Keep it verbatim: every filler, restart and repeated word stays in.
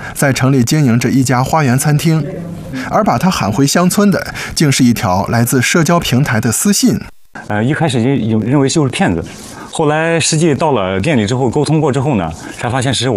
在城里经营着一家花园餐厅，而把他喊回乡村的，竟是一条来自社交平台的私信。 呃，一开始就认为就是骗子，后来实际到了店里之后沟通过之后呢，才发现是